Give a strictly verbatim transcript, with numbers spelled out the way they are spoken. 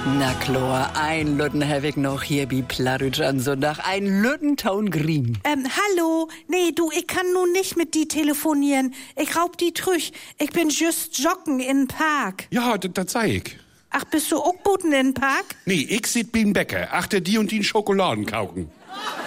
Na klar, ein Lütten hab ich noch hier bei Plattdeutsch an Sonntag. Ein Lütten Town Green. Ähm, hallo? Nee, du, ich kann nun nicht mit die telefonieren. Ich raub die trüch. Ich bin just joggen in Park. Ja, das sei ich. Ach, bist du auch buten in Park? Nee, ich sit beim Bäcker. Achter die und die Schokoladen kauken.